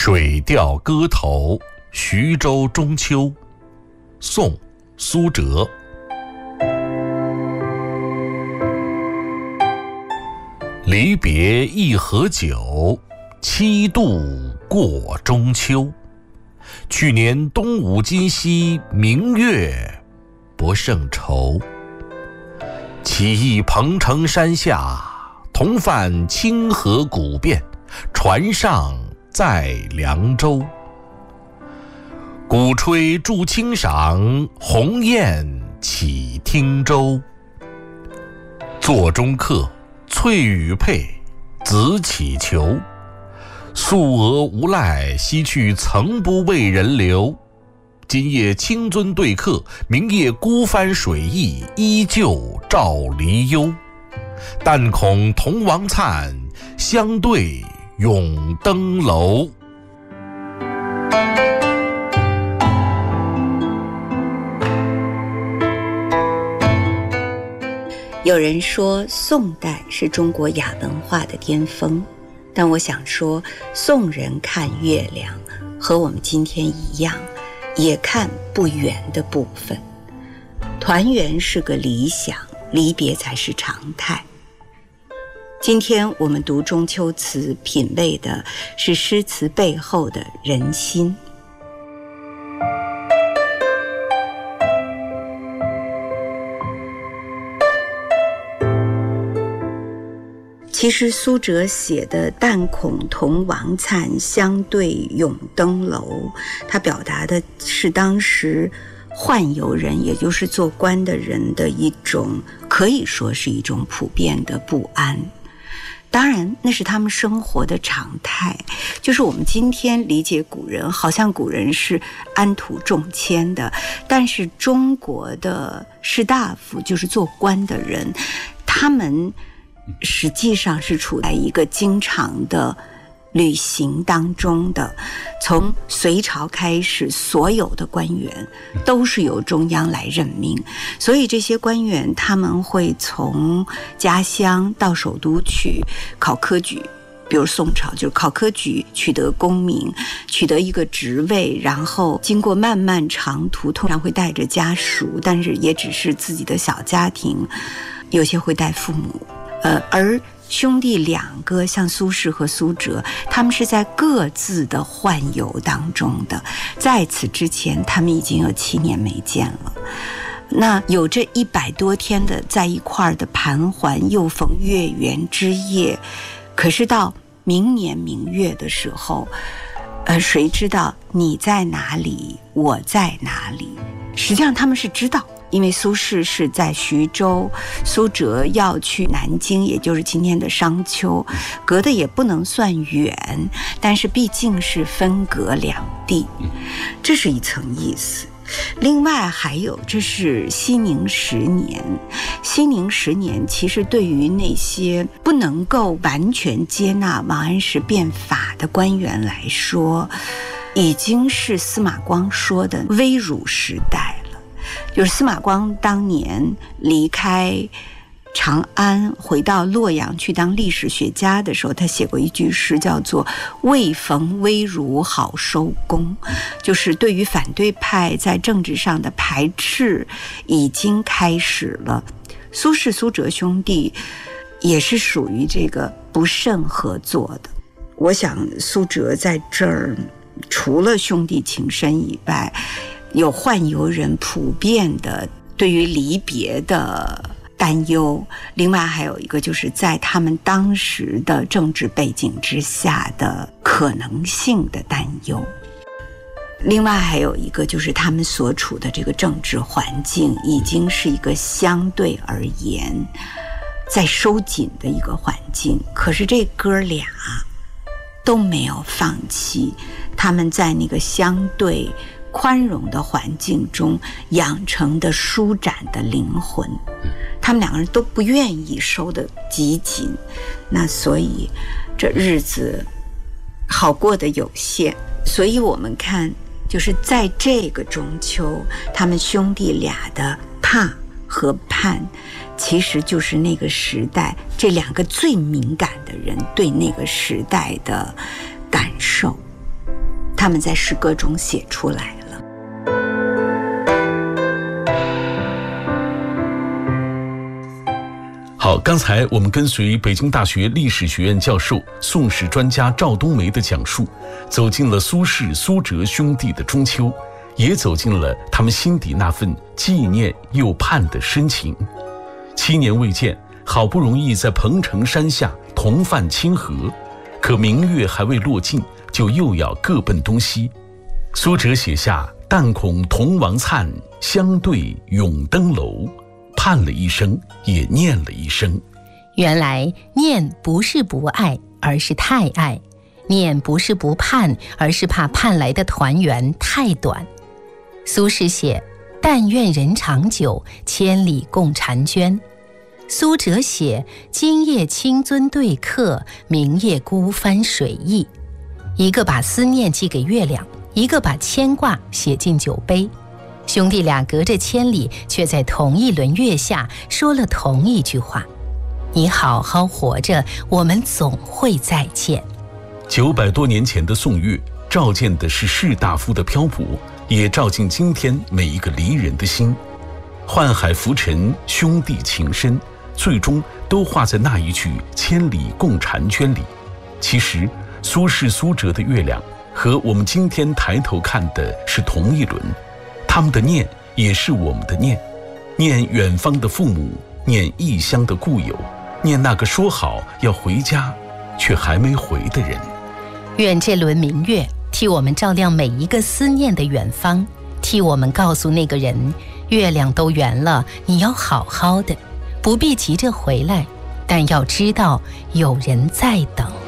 水调歌头·徐州中秋，宋·苏辙。离别一盒酒，7度过中秋。去年东吴今夕，明月不胜愁。起义彭城山下，同泛清河古汴，船上在凉州。鼓吹祝清赏，鸿雁起汀洲。座中客，翠羽佩，子乞求。素娥无赖，西去曾不为人留。今夜清尊对客，明夜孤帆水驿，依旧照离忧。但恐同王粲，相对永登楼。 有人说宋代是中国雅文化的巅峰，但我想说，宋人看月亮和我们今天一样，也看不圆的部分。团圆是个理想，离别才是常态。今天我们读中秋词，品味的是诗词背后的人心。其实苏辙写的但恐同王粲，相对永登楼，他表达的是当时宦游人，也就是做官的人的一种，可以说是一种普遍的不安。当然那是他们生活的常态，就是我们今天理解古人，好像古人是安土重迁的，但是中国的士大夫，就是做官的人，他们实际上是处在一个经常的旅行当中的。从隋朝开始，所有的官员都是由中央来任命，所以这些官员他们会从家乡到首都去考科举，比如宋朝就是考科举，取得功名，取得一个职位，然后经过漫漫长途，通常会带着家属，但是也只是自己的小家庭，有些会带父母。而兄弟2个，像苏轼和苏辙，他们是在各自的宦游当中的，在此之前他们已经有7年没见了。那有这100多天的在一块儿的盘桓，又逢月圆之夜，可是到明年明月的时候，谁知道你在哪里，我在哪里？实际上他们是知道，因为苏轼是在徐州，苏辙要去南京，也就是今天的商丘，隔的也不能算远，但是毕竟是分隔两地，这是一层意思。另外还有，这是熙宁10年。熙宁10年其实对于那些不能够完全接纳王安石变法的官员来说，已经是司马光说的危辱时代了。就是司马光当年离开长安回到洛阳去当历史学家的时候，他写过一句诗叫做未逢危辱好收工，就是对于反对派在政治上的排斥已经开始了。苏轼苏辙兄弟也是属于这个不甚合作的。我想苏辙在这儿除了兄弟情深以外，有宦游人普遍的对于离别的担忧，另外还有一个就是在他们当时的政治背景之下的可能性的担忧。另外还有一个就是他们所处的这个政治环境已经是一个相对而言在收紧的一个环境，可是这哥俩都没有放弃他们在那个相对宽容的环境中养成的舒展的灵魂，他们2个人都不愿意收得极紧，那所以这日子好过得有限。所以我们看，就是在这个中秋，他们兄弟俩的怕和盼，其实就是那个时代这2个最敏感的人对那个时代的感受。 他们在诗歌中写出来了。 好，刚才我们跟随北京大学历史学院教授、宋史专家赵冬梅的讲述，走进了苏轼、苏辙兄弟的中秋，也走进了他们心底那份纪念又盼的深情。7年未见，好不容易在彭城山下同泛清河，可明月还未落尽，就又要各奔东西。苏辙写下“但恐同王粲，相对永登楼”，盼了一声，也念了一声。 原来念不是不爱，而是太爱；念不是不盼，而是怕盼来的团圆太短。苏轼写“但愿人长久，千里共婵娟”。苏辙写“今夜清樽对客，明夜孤帆水驿”。一个把思念寄给月亮，一个把牵挂写进酒杯。兄弟俩隔着千里，却在同一轮月下说了同一句话：你好好活着，我们总会再见。 900多年前的宋月，照见的是士大夫的漂泊，也照进今天每一个离人的心。宦海浮沉，兄弟情深，最终都化在那一句“千里共婵娟”里。其实苏轼、苏辙的月亮和我们今天抬头看的是同一轮，他们的念也是我们的念，念远方的父母，念异乡的故友，念那个说好要回家却还没回的人。 愿这轮明月替我们照亮每一个思念的远方，替我们告诉那个人，月亮都圆了，你要好好的，不必急着回来，但要知道有人在等。